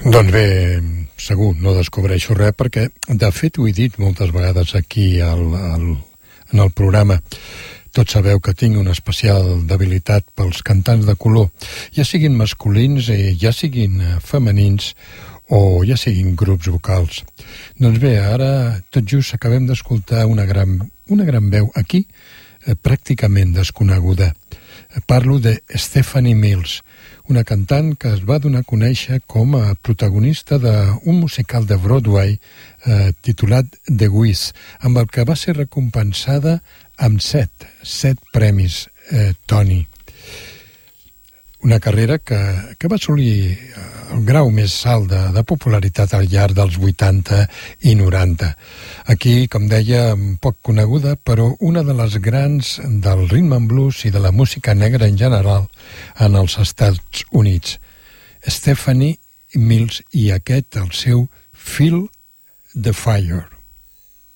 Doncs bé, segur, no descobreixo res perquè, de fet, ho he dit moltes vegades aquí en el programa. Tots sabeu que tinc una especial debilitat pels cantants de color, ja siguin masculins, ja siguin femenins o ja siguin grups vocals. Doncs bé, ara tot just acabem d'escoltar una gran veu aquí, pràcticament desconeguda. Parlo de Stephanie Mills, una cantant que es va donar a conèixer com a protagonista d'un musical de Broadway titulat The Wiz, amb el que va ser recompensada amb set premis Tony. Una carrera que va assolir el grau més alt de popularitat al llarg dels 80 i 90. Aquí, com deia, poc coneguda, però una de les grans del rhythm and blues i de la música negra en general en els Estats Units. Stephanie Mills i aquest, el seu Feel the Fire.